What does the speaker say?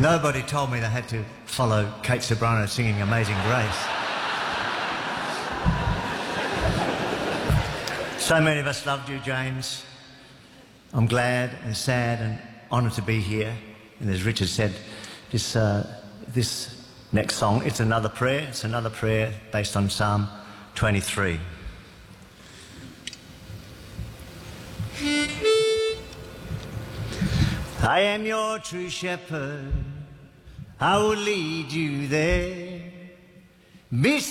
Nobody told me they had to follow Kate Ceberano singing Amazing Grace. So many of us loved you, James. I'm glad and sad and honoured to be here. And as Richard said, this next song, it's another prayer. It's another prayer based on Psalm 23. I am your true shepherd. I will lead you there. Beside